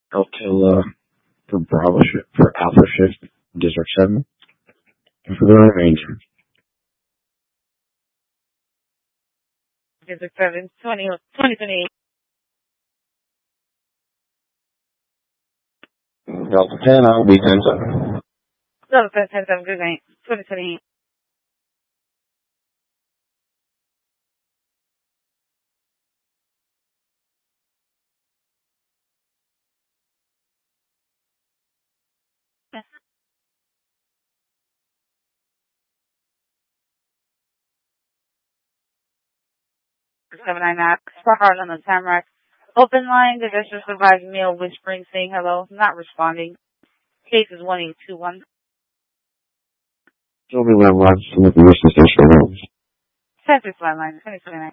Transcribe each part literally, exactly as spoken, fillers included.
Hotel, uh, for Bravo shift, for Alpha shift, District seven. And for the remainder. District seven, twenty, twenty twenty-eight. Delta ten, I'll be ten seven. Delta ten seven, good night. twenty twenty-eight. seven nine Max, for Harlan and Tamarack. Open line, the district advised meal whispering, saying hello, not responding. Case is one eight two one. Show me where I'm at, so we can use the station rooms. ten six line, twenty twenty-nine.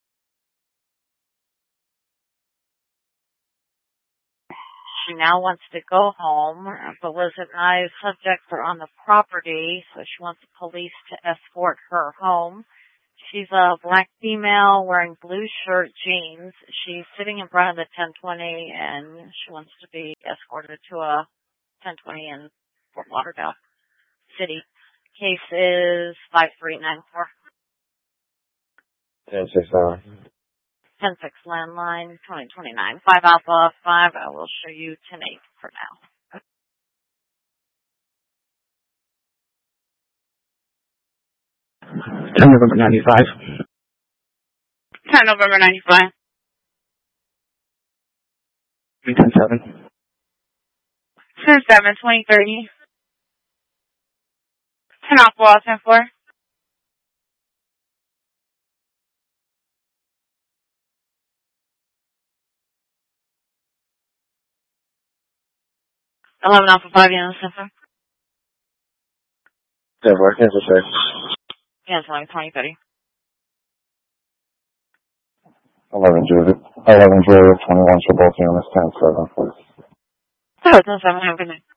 She now wants to go home, but was advised subjects are on the property, so she wants the police to escort her home. She's a black female wearing blue shirt, jeans. She's sitting in front of the ten twenty, and she wants to be escorted to a ten twenty in Fort Lauderdale City. Case is five three nine four. ten six nine. ten six landline, twenty twenty-nine. five Alpha, five. I will show you ten eight for now. ten November ninety-five. ten November ninety-five. ten seven. ten seven, twenty thirty. ten Alpha, ten four. eleven Alpha, five, Yannis, ten four. ten four, cancel six. Yes, line twenty thirty. eleven Juliet. eleven Juliet, twenty-one for both units, ten seven, please. ten seven, have a good night.